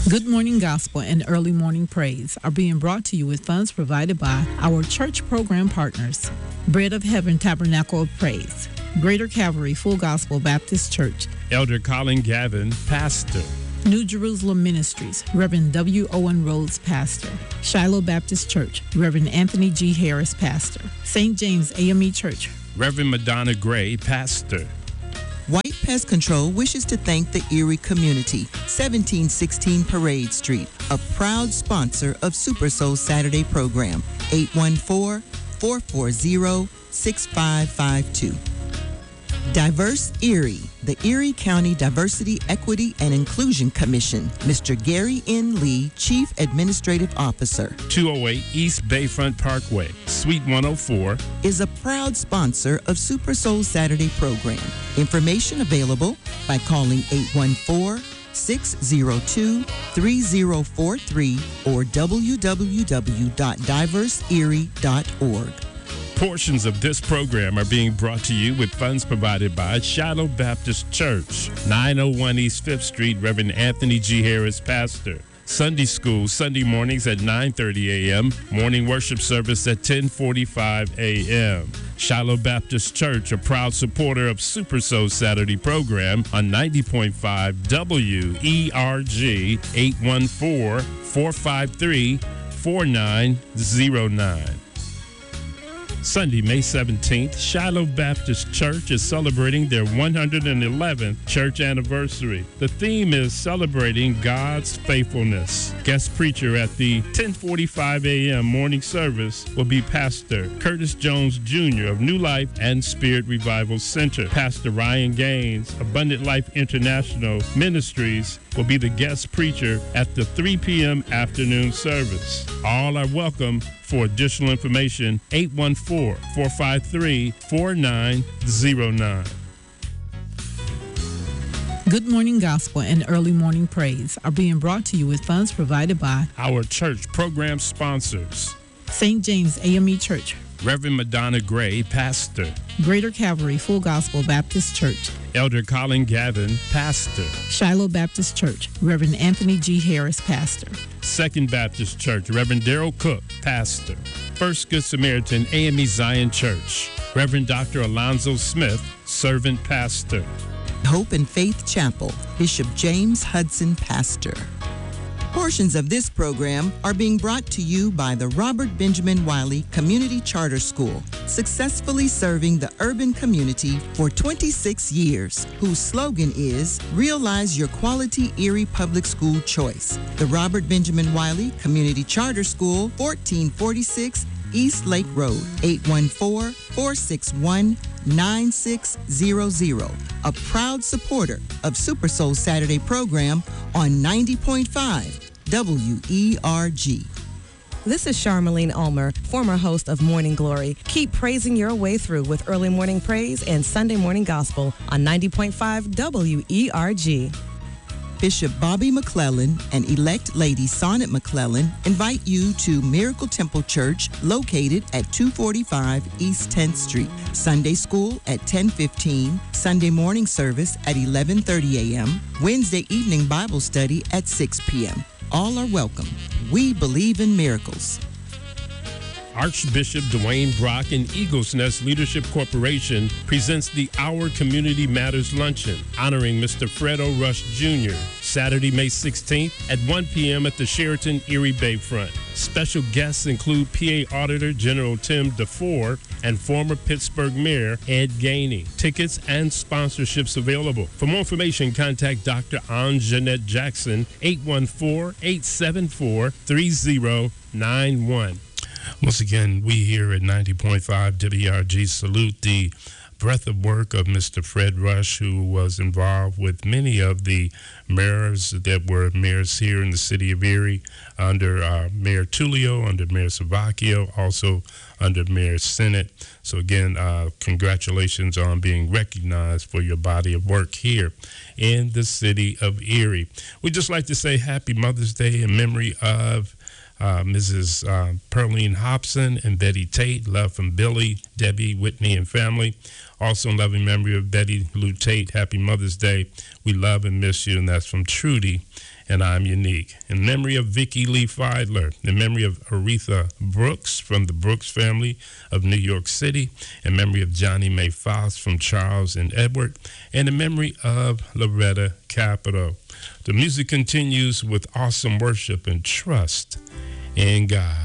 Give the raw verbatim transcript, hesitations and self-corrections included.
Good Morning Gospel and Early Morning Praise are being brought to you with funds provided by our church program partners. Bread of Heaven Tabernacle of Praise, Greater Calvary Full Gospel Baptist Church, Elder Colin Gavin, Pastor. New Jerusalem Ministries, Reverend W. Owen Rhodes, Pastor. Shiloh Baptist Church, Reverend Anthony G. Harris, Pastor. Saint James A M E Church, Reverend Madonna Gray, Pastor. White Pest Control wishes to thank the Erie community, seventeen sixteen Parade Street, a proud sponsor of Super Soul Saturday program, eight one four, four four zero, six five five two. Diverse Erie, the Erie County Diversity, Equity, and Inclusion Commission, Mister Gary N. Lee, Chief Administrative Officer, two oh eight East Bayfront Parkway, Suite one oh four, is a proud sponsor of Super Soul Saturday program. Information available by calling eight one four, six zero two, three zero four three or w w w dot diverse erie dot org. Portions of this program are being brought to you with funds provided by Shiloh Baptist Church, nine oh one East Fifth Street, Reverend Anthony G. Harris, Pastor. Sunday School, Sunday mornings at nine thirty a.m., morning worship service at ten forty-five a.m. Shiloh Baptist Church, a proud supporter of Super Soul Saturday program on ninety point five W E R G, eight one four, four five three, four nine zero nine. Sunday, May seventeenth, Shiloh Baptist Church is celebrating their one hundred eleventh church anniversary. The theme is celebrating God's faithfulness. Guest preacher at the ten forty-five a.m. morning service will be Pastor Curtis Jones Junior of New Life and Spirit Revival Center. Pastor Ryan Gaines, Abundant Life International Ministries, will be the guest preacher at the three p.m. afternoon service. All are welcome. For additional information, eight one four, four five three, four nine zero nine. Good Morning Gospel and Early Morning Praise are being brought to you with funds provided by our church program sponsors. Saint James A M E Church, Reverend Madonna Gray, Pastor. Greater Calvary Full Gospel Baptist Church, Elder Colin Gavin, Pastor. Shiloh Baptist Church, Reverend Anthony G. Harris, Pastor. Second Baptist Church, Reverend Daryl Cook, Pastor. First Good Samaritan A M E Zion Church, Reverend Doctor Alonzo Smith, Servant Pastor. Hope and Faith Chapel, Bishop James Hudson, Pastor. Portions of this program are being brought to you by the Robert Benjamin Wiley Community Charter School, successfully serving the urban community for twenty-six years, whose slogan is Realize Your Quality Erie Public School Choice. The Robert Benjamin Wiley Community Charter School, fourteen forty-six East Lake Road, eight one four, four six one, nine six zero zero. A proud supporter of Super Soul Saturday program on ninety point five W E R G. This is Charmaline Ulmer, former host of Morning Glory. Keep praising your way through with Early Morning Praise and Sunday Morning Gospel on ninety point five W E R G. Bishop Bobby McClellan and elect Lady Sonnet McClellan invite you to Miracle Temple Church, located at two forty-five East tenth Street. Sunday school at ten fifteen, Sunday morning service at eleven thirty a.m., Wednesday evening Bible study at six p.m. All are welcome. We believe in miracles. Archbishop Dwayne Brock and Eagles Nest Leadership Corporation presents the Our Community Matters Luncheon, honoring Mister Fred O. Rush Junior, Saturday, May sixteenth at one p.m. at the Sheraton Erie Bayfront. Special guests include P A Auditor General Tim DeFore and former Pittsburgh Mayor Ed Gainey. Tickets and sponsorships available. For more information, contact Doctor Ann-Jeanette Jackson, eight one four, eight seven four, three zero nine one. Once again, we here at ninety point five W R G salute the breadth of work of Mister Fred Rush, who was involved with many of the mayors that were mayors here in the city of Erie, under uh, Mayor Tullio, under Mayor Savacchio, also under Mayor Sennett. So again, uh, congratulations on being recognized for your body of work here in the city of Erie. We'd just like to say Happy Mother's Day in memory of Uh, Missus Uh, Pearline Hobson and Betty Tate. Love from Billy, Debbie, Whitney, and family. Also in loving memory of Betty Lou Tate. Happy Mother's Day. We love and miss you. And that's from Trudy and I'm unique. In memory of Vicki Lee Feidler, in memory of Aretha Brooks from the Brooks family of New York City, in memory of Johnny May Foss from Charles and Edward, and in memory of Loretta Capito. The music continues with awesome worship and trust in God.